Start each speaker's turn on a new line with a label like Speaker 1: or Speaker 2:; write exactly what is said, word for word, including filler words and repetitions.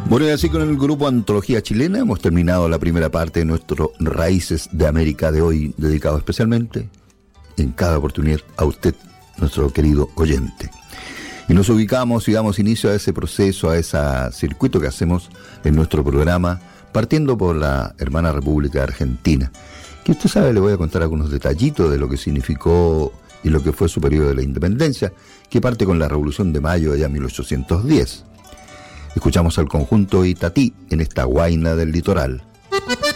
Speaker 1: Bueno, y así con el grupo Antología Chilena hemos terminado la primera parte de nuestro Raíces de América de hoy, dedicado especialmente, en cada oportunidad, a usted, nuestro querido oyente. Y nos ubicamos y damos inicio a ese proceso, a ese circuito que hacemos en nuestro programa, partiendo por la hermana República Argentina, que usted sabe, le voy a contar algunos detallitos de lo que significó y lo que fue su periodo de la independencia, que parte con la Revolución de Mayo allá en mil ochocientos diez. Escuchamos al conjunto Itatí en esta Guaina del Litoral.